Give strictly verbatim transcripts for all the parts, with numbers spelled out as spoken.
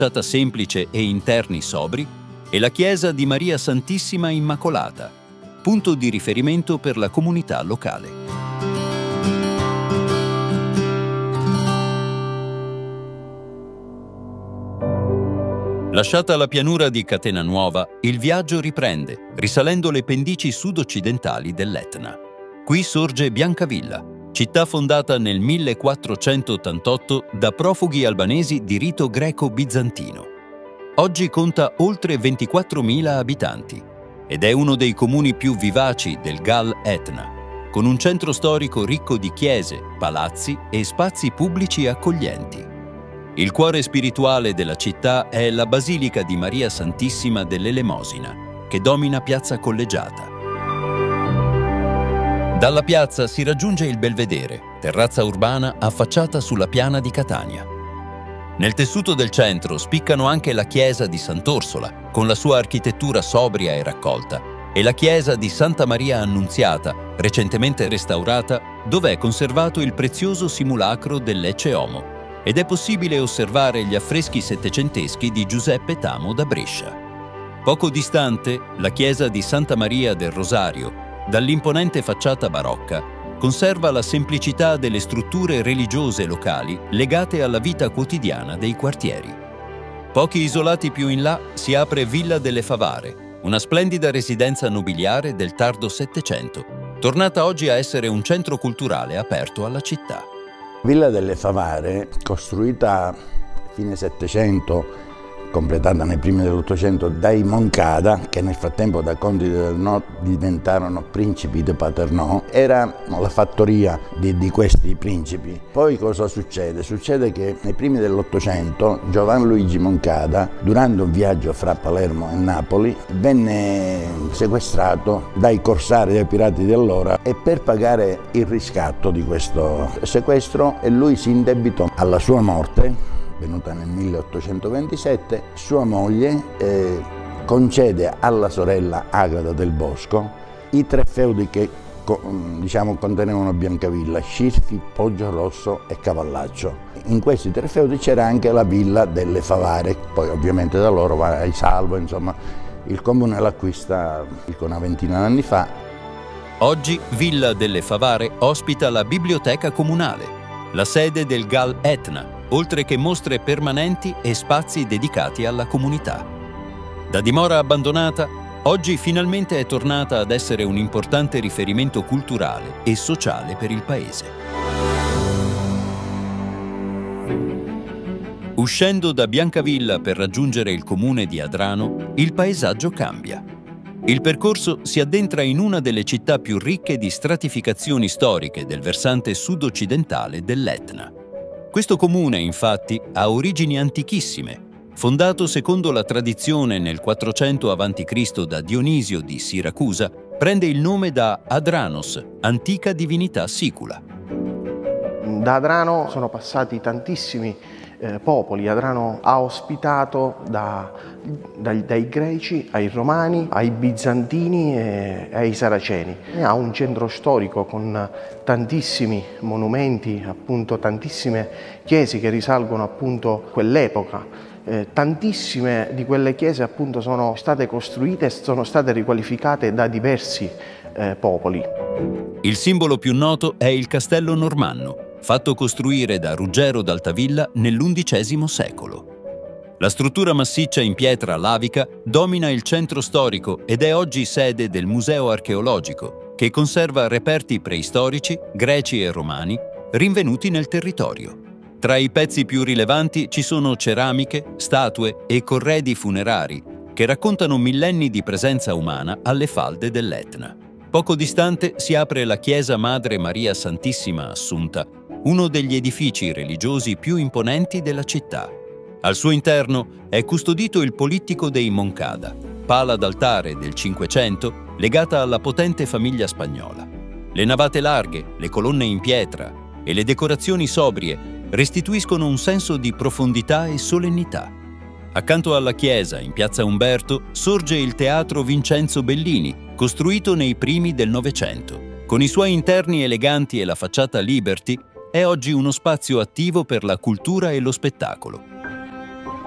facciata semplice e interni sobri, e la chiesa di Maria Santissima Immacolata, punto di riferimento per la comunità locale. Lasciata la pianura di Catena Nuova, il viaggio riprende, risalendo le pendici sud-occidentali dell'Etna. Qui sorge Biancavilla, città fondata nel millequattrocentottantotto da profughi albanesi di rito greco-bizantino. Oggi conta oltre ventiquattromila abitanti ed è uno dei comuni più vivaci del Gal Etna, con un centro storico ricco di chiese, palazzi e spazi pubblici accoglienti. Il cuore spirituale della città è la Basilica di Maria Santissima dell'Elemosina, che domina Piazza Collegiata. Dalla piazza si raggiunge il Belvedere, terrazza urbana affacciata sulla piana di Catania. Nel tessuto del centro spiccano anche la chiesa di Sant'Orsola, con la sua architettura sobria e raccolta, e la chiesa di Santa Maria Annunziata, recentemente restaurata, dove è conservato il prezioso simulacro dell'Ecce Homo, ed è possibile osservare gli affreschi settecenteschi di Giuseppe Tamo da Brescia. Poco distante, la chiesa di Santa Maria del Rosario, dall'imponente facciata barocca, conserva la semplicità delle strutture religiose locali legate alla vita quotidiana dei quartieri. Pochi isolati più in là si apre Villa delle Favare, una splendida residenza nobiliare del tardo Settecento, tornata oggi a essere un centro culturale aperto alla città. Villa delle Favare, costruita a fine Settecento, completata nei primi dell'Ottocento dai Moncada, che nel frattempo da conti del Nord diventarono principi di Paternò, era la fattoria di, di questi principi. Poi cosa succede? Succede che nei primi dell'Ottocento Giovan Luigi Moncada, durante un viaggio fra Palermo e Napoli, venne sequestrato dai corsari, dai pirati di allora, e per pagare il riscatto di questo sequestro lui si indebitò. Alla sua morte, venuta nel milleottocentoventisette, sua moglie eh, concede alla sorella Agrada del Bosco i tre feudi che diciamo, contenevano Biancavilla: Scirfi, Poggio Rosso e Cavallaccio. In questi tre feudi c'era anche la Villa delle Favare, poi ovviamente da loro va ai salvo, insomma il comune l'acquista una ventina d'anni fa. Oggi Villa delle Favare ospita la biblioteca comunale, la sede del Gal Etna, oltre che mostre permanenti e spazi dedicati alla comunità. Da dimora abbandonata, oggi finalmente è tornata ad essere un importante riferimento culturale e sociale per il paese. Uscendo da Biancavilla per raggiungere il comune di Adrano, il paesaggio cambia. Il percorso si addentra in una delle città più ricche di stratificazioni storiche del versante sud-occidentale dell'Etna. Questo comune, infatti, ha origini antichissime, fondato secondo la tradizione nel quattrocento avanti Cristo da Dionisio di Siracusa, prende il nome da Adranos, antica divinità sicula. Da Adrano sono passati tantissimi eh, popoli. Adrano ha ospitato da, dai, dai greci ai romani, ai bizantini e ai saraceni. Ha un centro storico con tantissimi monumenti, appunto tantissime chiese che risalgono appunto a quell'epoca. Eh, tantissime di quelle chiese appunto sono state costruite e sono state riqualificate da diversi eh, popoli. Il simbolo più noto è il castello normanno, fatto costruire da Ruggero d'Altavilla nell'undicesimo secolo. La struttura massiccia in pietra lavica domina il centro storico ed è oggi sede del Museo Archeologico, che conserva reperti preistorici, greci e romani, rinvenuti nel territorio. Tra i pezzi più rilevanti ci sono ceramiche, statue e corredi funerari, che raccontano millenni di presenza umana alle falde dell'Etna. Poco distante si apre la chiesa Madre Maria Santissima Assunta, uno degli edifici religiosi più imponenti della città. Al suo interno è custodito il Polittico dei Moncada, pala d'altare del Cinquecento legata alla potente famiglia spagnola. Le navate larghe, le colonne in pietra e le decorazioni sobrie restituiscono un senso di profondità e solennità. Accanto alla chiesa, in piazza Umberto, sorge il Teatro Vincenzo Bellini, costruito nei primi del Novecento. Con i suoi interni eleganti e la facciata Liberty, è oggi uno spazio attivo per la cultura e lo spettacolo.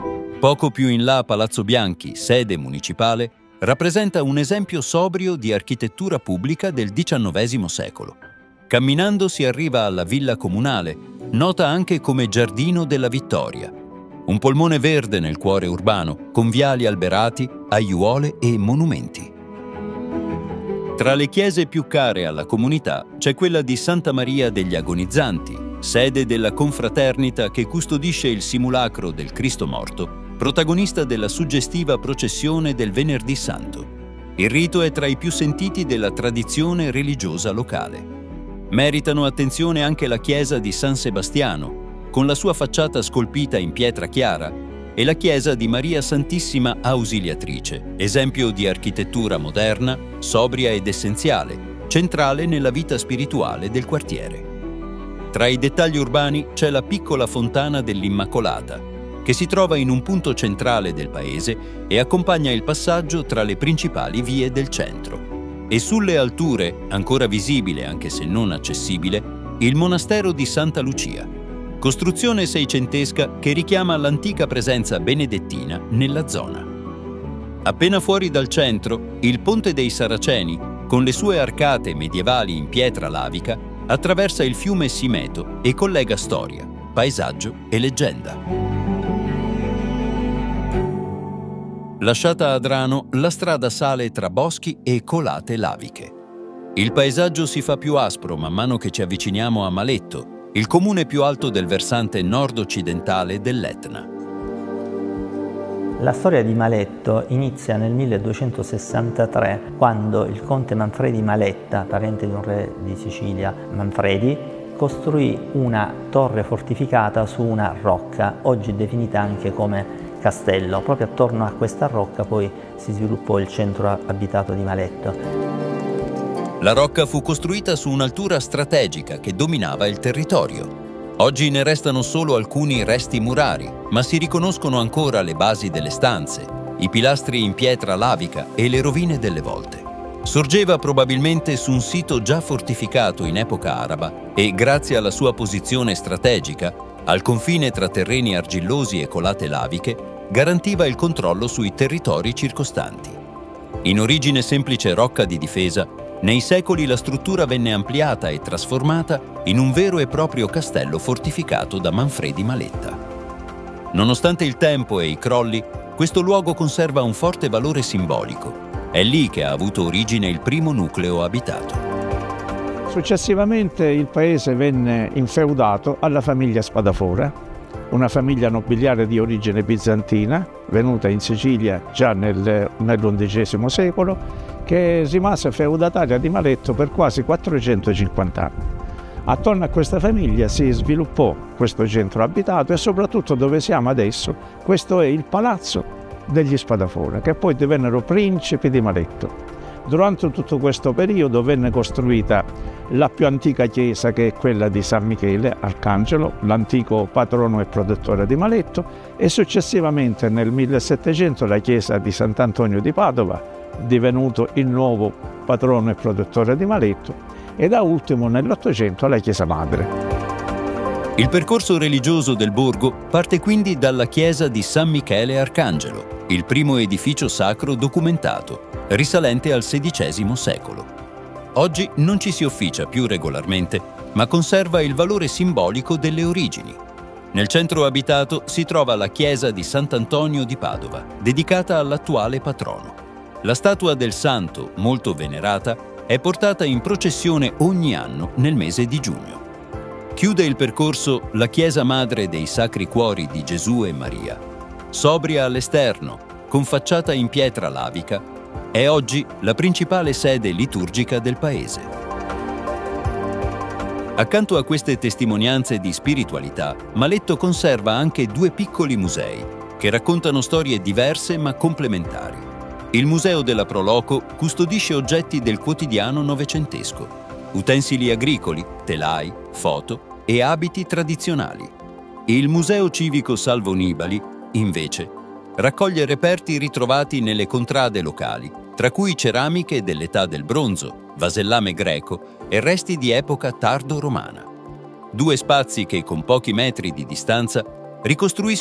Poco più in là Palazzo Bianchi, sede municipale, rappresenta un esempio sobrio di architettura pubblica del diciannovesimo secolo. Camminando si arriva alla villa comunale, nota anche come Giardino della Vittoria, un polmone verde nel cuore urbano, con viali alberati, aiuole e monumenti. Tra le chiese più care alla comunità c'è quella di Santa Maria degli Agonizzanti, sede della confraternita che custodisce il simulacro del Cristo morto, protagonista della suggestiva processione del Venerdì Santo. Il rito è tra i più sentiti della tradizione religiosa locale. Meritano attenzione anche la chiesa di San Sebastiano, con la sua facciata scolpita in pietra chiara, e la chiesa di Maria Santissima Ausiliatrice, esempio di architettura moderna, sobria ed essenziale, centrale nella vita spirituale del quartiere. Tra i dettagli urbani c'è la piccola fontana dell'Immacolata, che si trova in un punto centrale del paese e accompagna il passaggio tra le principali vie del centro. E sulle alture, ancora visibile anche se non accessibile, il monastero di Santa Lucia, costruzione seicentesca che richiama l'antica presenza benedettina nella zona. Appena fuori dal centro, il Ponte dei Saraceni, con le sue arcate medievali in pietra lavica, attraversa il fiume Simeto e collega storia, paesaggio e leggenda. Lasciata Adrano, la strada sale tra boschi e colate laviche. Il paesaggio si fa più aspro man mano che ci avviciniamo a Maletto, il comune più alto del versante nord-occidentale dell'Etna. La storia di Maletto inizia nel milleduecentosessantatré, quando il conte Manfredi Maletta, parente di un re di Sicilia, Manfredi, costruì una torre fortificata su una rocca, oggi definita anche come castello. Proprio attorno a questa rocca poi si sviluppò il centro abitato di Maletto. La rocca fu costruita su un'altura strategica che dominava il territorio. Oggi ne restano solo alcuni resti murari, ma si riconoscono ancora le basi delle stanze, i pilastri in pietra lavica e le rovine delle volte. Sorgeva probabilmente su un sito già fortificato in epoca araba e, grazie alla sua posizione strategica, al confine tra terreni argillosi e colate laviche, garantiva il controllo sui territori circostanti. In origine semplice rocca di difesa, nei secoli la struttura venne ampliata e trasformata in un vero e proprio castello fortificato da Manfredi Maletta. Nonostante il tempo e i crolli, questo luogo conserva un forte valore simbolico. È lì che ha avuto origine il primo nucleo abitato. Successivamente il paese venne infeudato alla famiglia Spadafora, una famiglia nobiliare di origine bizantina, venuta in Sicilia già nel, nell'undicesimo secolo, che rimase feudataria di Maletto per quasi quattrocentocinquanta anni. Attorno a questa famiglia si sviluppò questo centro abitato e soprattutto dove siamo adesso, questo è il Palazzo degli Spadafora, che poi divennero principi di Maletto. Durante tutto questo periodo venne costruita la più antica chiesa, che è quella di San Michele Arcangelo, l'antico patrono e protettore di Maletto, e successivamente nel millesettecento la chiesa di Sant'Antonio di Padova, divenuto il nuovo patrono e protettore di Maletto, e da ultimo nell'Ottocento la chiesa madre. Il percorso religioso del borgo parte quindi dalla chiesa di San Michele Arcangelo, il primo edificio sacro documentato, risalente al sedicesimo secolo. Oggi non ci si officia più regolarmente, ma conserva il valore simbolico delle origini. Nel centro abitato si trova la chiesa di Sant'Antonio di Padova, dedicata all'attuale patrono. La statua del santo, molto venerata, è portata in processione ogni anno nel mese di giugno. Chiude il percorso la chiesa madre dei Sacri Cuori di Gesù e Maria. Sobria all'esterno, con facciata in pietra lavica, è oggi la principale sede liturgica del paese. Accanto a queste testimonianze di spiritualità, Maletto conserva anche due piccoli musei che raccontano storie diverse ma complementari. Il Museo della Proloco custodisce oggetti del quotidiano novecentesco, utensili agricoli, telai, foto e abiti tradizionali. Il Museo Civico Salvo Nibali, invece, raccoglie reperti ritrovati nelle contrade locali, tra cui ceramiche dell'età del bronzo, vasellame greco e resti di epoca tardo-romana. Due spazi che, con pochi metri di distanza, ricostruiscono